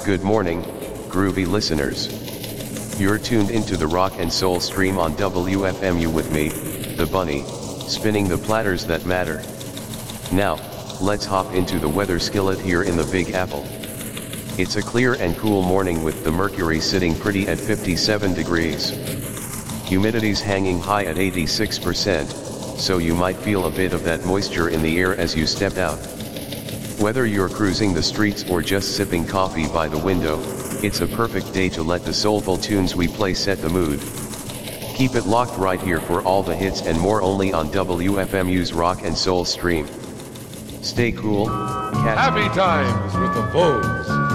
Good morning, groovy listeners. You're tuned into the rock and soul stream on WFMU with me, the bunny, spinning the platters that matter. Now, let's hop into the weather skillet here in the Big Apple. It's a clear and cool morning with the mercury sitting pretty at 57 degrees. Humidity's hanging high at 86%, so you might feel a bit of that moisture in the air as you step out. Whether you're cruising the streets or just sipping coffee by the window, it's a perfect day to let the soulful tunes we play set the mood. Keep it locked right here for all the hits and more only on WFMU's Rock and Soul stream. Stay cool, cat. Happy times with the Vogues.